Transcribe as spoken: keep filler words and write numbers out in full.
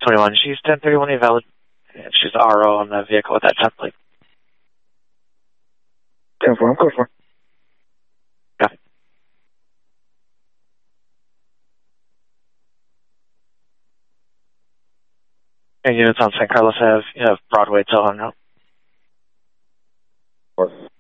twenty-one. She's ten thirty-one invalid. And she's the R O on the vehicle with that template. ten four, I'm code four. Copy. And units on San Carlos Ave, you have Broadway till hung out. Four.